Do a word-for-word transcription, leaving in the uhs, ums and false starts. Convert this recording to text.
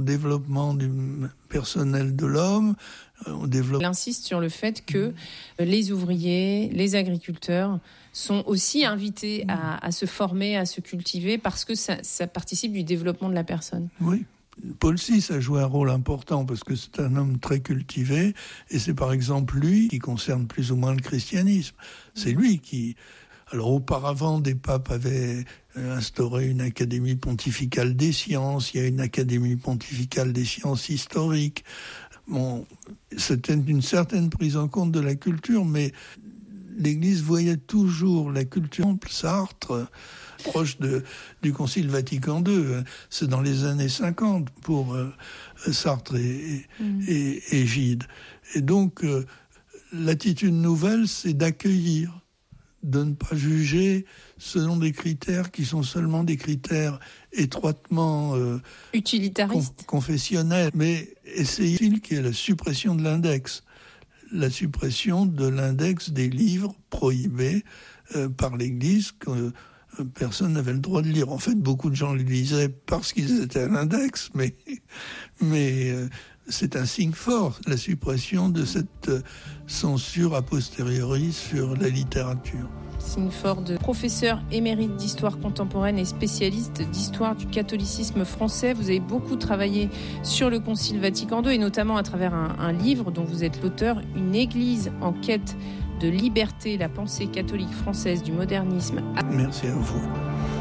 développement du personnel de l'homme. Au développement... Il insiste sur le fait que les ouvriers, les agriculteurs sont aussi invités à, à se former, à se cultiver, parce que ça, ça participe du développement de la personne. Oui. Paul six a joué un rôle important parce que c'est un homme très cultivé et c'est par exemple lui qui concerne plus ou moins le christianisme. C'est lui qui... Alors auparavant, des papes avaient instauré une académie pontificale des sciences, il y a une académie pontificale des sciences historiques. Bon, c'était une certaine prise en compte de la culture, mais l'Église voyait toujours la culture. Sartre, proche de, du Concile Vatican deux, c'est dans les années cinquante pour euh, Sartre et, et, mmh. et, et Gide. Et donc, euh, l'attitude nouvelle, c'est d'accueillir, de ne pas juger selon des critères qui sont seulement des critères étroitement euh, utilitaristes, con- confessionnels, mais essayer qu'il y ait la suppression de l'index, la suppression de l'index des livres prohibés euh, par l'Église que euh, personne n'avait le droit de lire. En fait, beaucoup de gens les lisaient parce qu'ils étaient à l'index, mais mais euh, c'est un signe fort, la suppression de cette euh, censure a posteriori sur la littérature. Signe fort de professeur émérite d'histoire contemporaine et spécialiste d'histoire du catholicisme français. Vous avez beaucoup travaillé sur le Concile Vatican deux et notamment à travers un, un livre dont vous êtes l'auteur, Une Église en quête de liberté, la pensée catholique française du modernisme. Merci à vous.